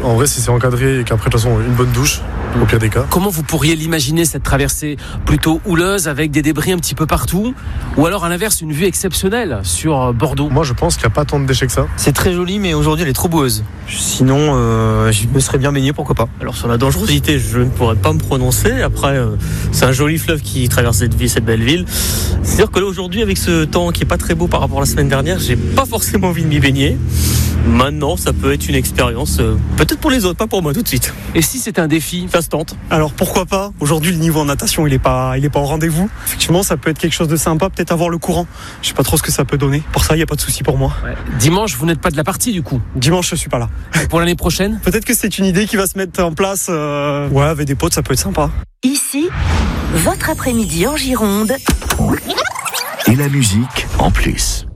En vrai, si c'est encadré et qu'après, de toute façon, une bonne douche, au pire des cas. Comment vous pourriez l'imaginer, cette traversée plutôt houleuse avec des débris un petit peu partout, ou alors à l'inverse une vue exceptionnelle sur Bordeaux? Moi, je pense qu'il n'y a pas tant de déchets que ça. C'est très joli, mais aujourd'hui elle est trop boueuse. Sinon, je me serais bien baigné, pourquoi pas. Alors sur la dangerosité, je ne pourrais pas me prononcer. Après, c'est un joli fleuve qui traverse cette belle ville. C'est-à-dire que là aujourd'hui, avec ce temps qui est pas très beau par rapport à la semaine dernière, j'ai pas forcément envie de m'y baigner. Maintenant, ça peut être une expérience, peut-être pour les autres, pas pour moi tout de suite. Et si c'est un défi? Ça se tente. Alors pourquoi pas? Aujourd'hui, le niveau en natation, il est pas au rendez-vous. Effectivement, ça peut être quelque chose de sympa, peut-être avoir le courant. Je sais pas trop ce que ça peut donner. Pour ça, il n'y a pas de souci pour moi. Ouais. Dimanche, vous n'êtes pas de la partie du coup? Dimanche, je suis pas là. Et pour l'année prochaine? Peut-être que c'est une idée qui va se mettre en place. Ouais, avec des potes, ça peut être sympa. Ici, votre après-midi en Gironde. Et la musique en plus.